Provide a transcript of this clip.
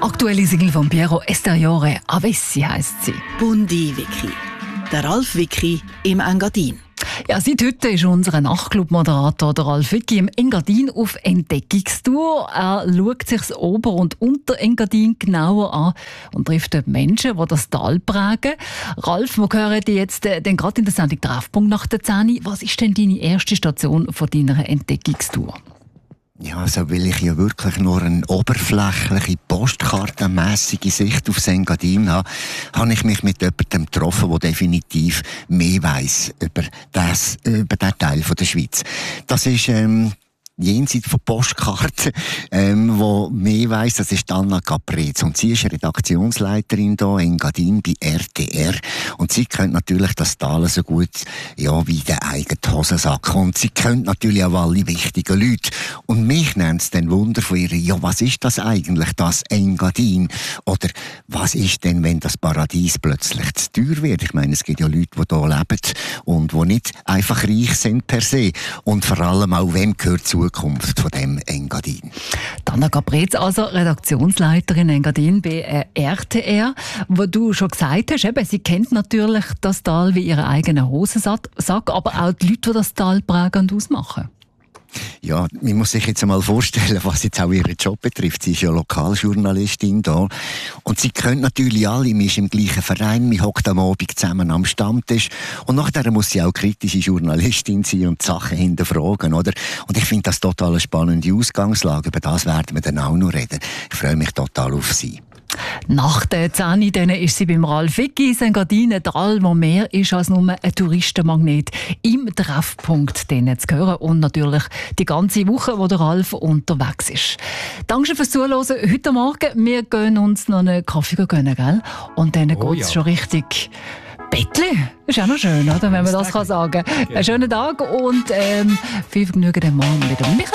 Aktuelle Single von Piero Esteriore, Avessi heisst sie. Bundi Vicky. Der Ralf Vicky im Engadin. Ja, seit heute ist unser Nachtclub-Moderator Ralf Vicky im Engadin auf Entdeckungstour. Er schaut sich das Ober- und Unter-Engadin genauer an und trifft dort Menschen, die das Tal prägen. Ralf, wir hören dich jetzt gerade in der Sendung «Treffpunkt» nach der 10. Was ist denn deine erste Station von deiner Entdeckungstour? Ja, also weil ich ja wirklich nur eine oberflächliche, postkartenmässige Sicht aufs Engadin habe, habe ich mich mit jemandem getroffen, der definitiv mehr weiss über diesen Teil der Schweiz. Das ist jenseits von Postkarten, wo mehr weiss, das ist Anna Caprez. Und sie ist Redaktionsleiterin hier in Engadin bei RTR. Und sie kennt natürlich das Tal so gut, ja, wie den eigenen Hosensack. Und sie kennt natürlich auch alle wichtigen Leute. Und mich nennt es dann Wunder von ihr, ja, was ist das eigentlich, das Engadin? Oder was ist denn, wenn das Paradies plötzlich zu teuer wird? Ich meine, es gibt ja Leute, die hier leben und die nicht einfach reich sind per se. Und vor allem auch, wem gehört die Zukunft von dem Engadin? Anna Caprez, also Redaktionsleiterin Engadin bei RTR, wo du schon gesagt hast, eben, sie kennt natürlich das Tal wie ihren eigenen Hosensack, aber auch die Leute, die das Tal prägen und ausmachen. Ja, man muss sich jetzt einmal vorstellen, was jetzt auch ihren Job betrifft. Sie ist ja Lokaljournalistin da. Und sie kennt natürlich alle, man ist im gleichen Verein, man hockt am Abend zusammen am Stammtisch. Und nachher muss sie auch kritische Journalistin sein und die Sachen hinterfragen, oder? Und ich finde das total eine spannende Ausgangslage. Über das werden wir dann auch noch reden. Ich freue mich total auf sie. Nach der 10 ist sie beim Ralf Vicky in Engadin, ein Tal, wo mehr ist als nur ein Touristenmagnet, im Treffpunkt zu hören. Und natürlich die ganze Woche, wo der Ralf unterwegs ist. Danke fürs Zuhören heute Morgen. Wir gehen uns noch einen Kaffee gönnen, gell? Und dann geht es schon richtig Bettli. Ist auch noch schön, oder? Wenn man das sagen kann. Einen schönen Tag und viel Vergnügen am Morgen wieder.